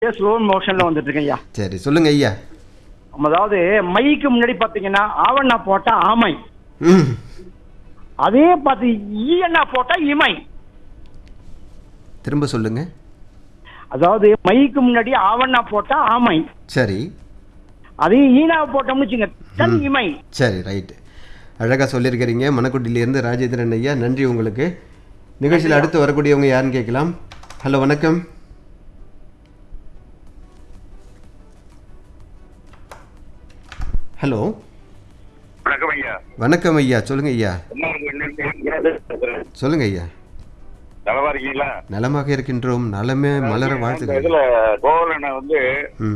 Slow மோஷன்ல வந்துட்டு இருக்கேன் ஐயா. சரி சொல்லுங்க ஐயா. அதாவது மைக்கு முன்னாடி பாத்தீங்கன்னா ஆவண்ணா போட்டா ஆமை, ம் அதே பார்த்து ஈயண்ணா போட்டா இமை. திரும்ப சொல்லுங்க. அதாவது மைக்கு முன்னாடி ஆவண்ணா போட்டா ஆமை, சரி அதே ஈனா போட்டோம்னு வச்சுங்க தன் இமை. சரி ரைட்டு, அழகாக சொல்லியிருக்கிறீங்க. மணக்குட்டியிலேருந்து ராஜேந்திரன் ஐயா, நன்றி உங்களுக்கு. நிகழ்ச்சியில் அடுத்து வரக்கூடியவங்க யாருன்னு கேட்கலாம். ஹலோ வணக்கம். ஹலோ வணக்கம் ஐயா. வணக்கம் ஐயா, சொல்லுங்க ஐயா. சொல்லுங்க ஐயா. நலமா இருக்கீங்களா? நலமாக இருக்கின்றோம். நலமே மலர வாழ்த்துக்கள். இதுல கோவலனை வந்து ம்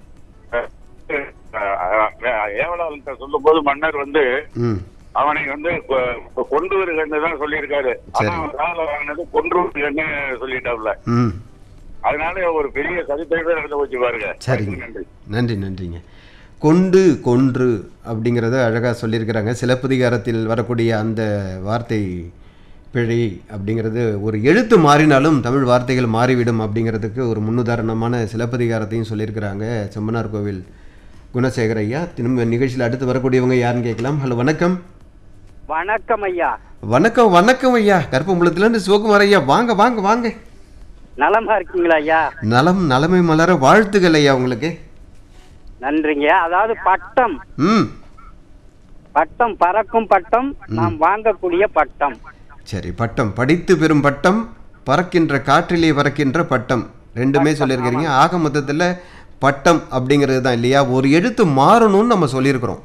ஏவலாளர்கிட்ட சொல்லும் போது மன்னர் வந்து ம் அவனை வந்து கொண்டு வருகன்னு தான் சொல்லியிருக்காரு. ஆனா சரி. அவன் கால வாங்கினது கொன்று வருகன்னு சொல்லிட்டாப்ல. ம் அதனால ஒரு பெரிய சரித்திரமே நடந்து போச்சு பாருங்க. சரிங்க, நன்றி. நன்றி நன்றிங்க. கொண்டு கொன்று அப்படிங்கிறத அழகாக சொல்லியிருக்கிறாங்க. சிலப்பதிகாரத்தில் வரக்கூடிய அந்த வார்த்தை பிழை அப்படிங்கிறது, ஒரு எழுத்து மாறினாலும் தமிழ் வார்த்தைகள் மாறிவிடும் அப்படிங்கிறதுக்கு ஒரு முன்னுதாரணமான சிலப்பதிகாரத்தையும் சொல்லியிருக்கிறாங்க செம்பனார் கோவில் குணசேகர ஐயா. திரும்ப நிகழ்ச்சியில் அடுத்து வரக்கூடியவங்க யாருன்னு கேட்கலாம். ஹலோ வணக்கம். வணக்கம் ஐயா. வணக்கம் வணக்கம் ஐயா. கருப்பம்புலத்துலேருந்து சிவகுமார் ஐயா, வாங்க வாங்க வாங்க. நலமா இருக்கீங்களா ஐயா? நலம் நலமை மலர வாழ்த்துக்கள் ஐயா உங்களுக்கு. நன்றிங்க. அதாவது பட்டம், ம் பட்டம் பறக்கும் பட்டம், நாம் வாங்கக்கூடிய பட்டம். சரி, பட்டம் படித்து பெறும் பட்டம், பறக்கின்ற காற்றிலே பறக்கின்ற பட்டம், ரெண்டுமே சொல்லியிருக்கிறீங்க. ஆக மொத்தத்தில் பட்டம் அப்படிங்கிறது தான் இல்லையா? ஒரு எழுத்து மாறணும்னு நம்ம சொல்லியிருக்கிறோம்.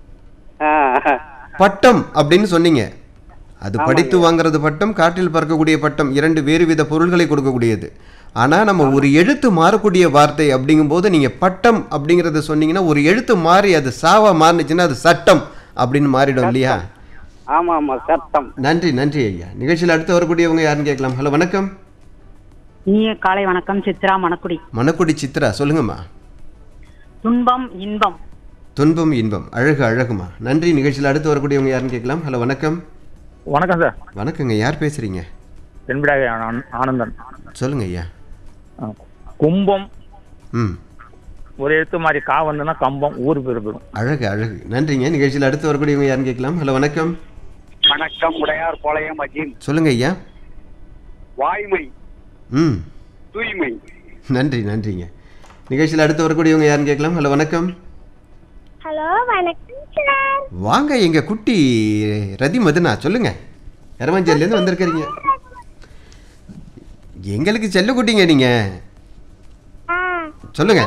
பட்டம் அப்படின்னு சொன்னீங்க. அது படித்து வாங்குறது பட்டம், காற்றில் பறக்கக்கூடிய பட்டம், இரண்டு வேறு வித பொருள்களை கொடுக்கக்கூடியது. ஆனால் நம்ம ஒரு எழுத்து மாறக்கூடிய வார்த்தை அப்படிங்கும்போது நீங்கள் பட்டம் அப்படிங்கிறத சொன்னீங்கன்னா, ஒரு எழுத்து மாறி அது சாவா மாறினுச்சுன்னா அது சட்டம் அப்படின்னு மாறிடும் இல்லையா? ஆமா ஆமா, சட்டம். நன்றி நன்றி ஐயா. நிகழ்ச்சியில் அடுத்து வரக்கூடியவங்க யாருன்னு கேட்கலாம். ஹலோ வணக்கம். இனிய காலை வணக்கம். சித்ரா, மணக்குடி. மணக்குடி சித்ரா, சொல்லுங்கம்மா. துன்பம் இன்பம். துன்பம் இன்பம், அழகு அழகுமா. நன்றி. நிகழ்ச்சியில் அடுத்து வரக்கூடியவங்க யாருன்னு கேட்கலாம். ஹலோ வணக்கம். வணக்கம் சார். வணக்கங்க, யார் பேசுறீங்க? தென்பிடாக ஆனந்தன். சொல்லுங்க ஐயா. கும்பம் ம் ஒரு எழுத்து மாதிரி கா வந்துன்னா கம்பம், ஊர் பேர் பெறும். அழகு அழகு, நன்றிங்க. நிகழ்ச்சியில் அடுத்து வரக்கூடியவங்க யாருன்னு கேட்கலாம். ஹலோ வணக்கம். வணக்கம், உடையார் பாளையம் அஜீம். சொல்லுங்க ஐயா. வாய்மை, ம் தூய்மை. நன்றி நன்றிங்க. நிகழ்ச்சியில் அடுத்து வரக்கூடியவங்க யாருன்னு கேட்கலாம். ஹலோ வணக்கம். ஹலோ வணக்கம் சார். வாங்க எங்க குட்டி ரதி மதுனா, சொல்லுங்க. இரவஞ்சல்லேருந்து வந்திருக்கிறீங்க. எங்களுக்கு செல்ல குட்டிங்க நீங்க, சொல்லுங்க.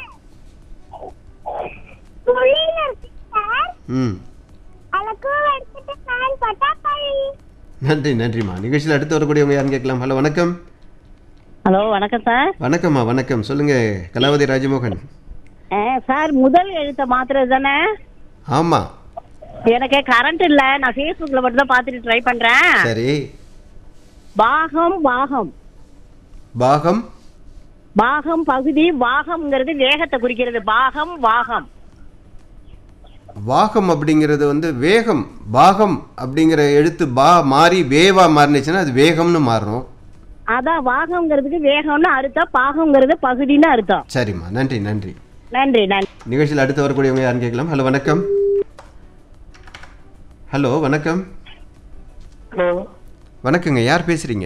ம் நன்றி நன்றிம்மா. நிகழ்ச்சியில் அடுத்து வரக்கூடியவங்க யாருன்னு கேட்கலாம். ஹலோ வணக்கம். ஹலோ வணக்கம் சார். வணக்கம்மா, வணக்கம். சொல்லுங்க கலாவதி ராஜமோகன். சார், முதல் எழுத்தை மாத்துறது தானே? ஆமா. எனக்கு கரண்ட் இல்ல, நான் ஃபேஸ்புக்ல மட்டும் தான் பார்த்துட்டு ட்ரை பண்றேன். சரி. பாகம் பாகம். பாகம் பாகம் பகுதி. வாகம்ங்கிறது வேகத்தை குறிக்கிறது. பாகம் வாகம். வாகம் அப்படிங்கிறது வந்து வேகம். பாகம் அப்படிங்கிற எழுத்து பா மாறி வேவா மாறினுச்சுன்னா அது வேகம்னு மாறும். அதான் வாகம்ங்கிறதுக்கு வேகம்னு அர்த்தம், பாகம்ங்கிறது பகுதின்னு அர்த்தம். சரிம்மா, நன்றி நன்றி. நன்றி நன்றி. நிகழ்ச்சியில் அடுத்து வரக்கூடியவங்க யாருன்னு கேட்கலாம். ஹலோ வணக்கம். ஹலோ வணக்கம். ஹலோ வணக்கங்க, யார் பேசுறீங்க?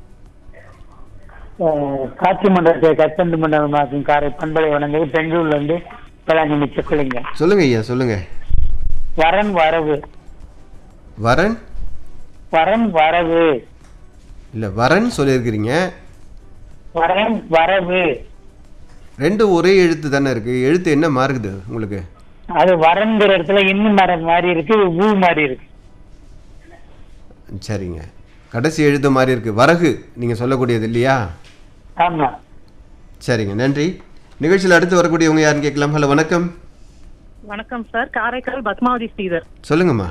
காட்சி மண்டலத்தை கச்சண்டு மண்டலம் காரை பண்பலை வணங்குது. பெங்களூர்ல இருந்து வேளாங்கண்ணி செக்குலிங்க. சொல்லுங்க ஐயா, சொல்லுங்க. வரன் வரவு. வரன் வரன் வரவு. இல்ல வரன் சொல்லியிருக்கிறீங்க. வரன் வரவு. ரெண்டு ஒரே எழுத்து தானே இருக்கு. எழுத்து என்ன மாறுது உங்களுக்கு? அது வரன்கிற இடத்துல இன்னும் மரம் மாதிரி இருக்கு, ஊ மாதிரி இருக்கு. சரிங்க, கடைசி எழுத்து மாதிரி இருக்கு. வரகு நீங்க சொல்லக்கூடியது இல்லையா? ஆமா. சரிங்க, நன்றி. நிகழ்ச்சியில் அடுத்து வரக்கூடியவங்க யாருன்னு கேட்கலாம். ஹலோ வணக்கம். வணக்கம் சார். காரைக்கால் பத்மாவதி ஸ்ரீதர். சொல்லுங்கம்மா.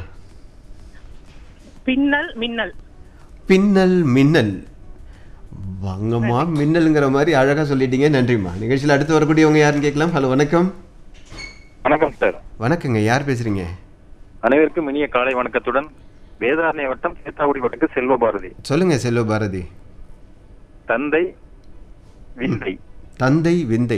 பின்னல் மின்னல். பின்னல் மின்னல். வாங்கம்மா, மின்னலுங்கிற மாதிரி அழகா சொல்லிட்டீங்க. நன்றிம்மா. நிகழ்ச்சியில் அடுத்து வரக்கூடியவங்க யாருன்னு கேட்கலாம். ஹலோ வணக்கம். வணக்கம் சார். வணக்கங்க, யார் பேசுறீங்க? அனைவருக்கும் இனிய காலை வணக்கத்துடன் வேதாரண்ய வட்டம் சேத்தாக்குடி வட்டக்கு செல்வ பாரதி. சொல்லுங்க செல்வ பாரதி. தந்தை விந்தை. தந்தை விந்தை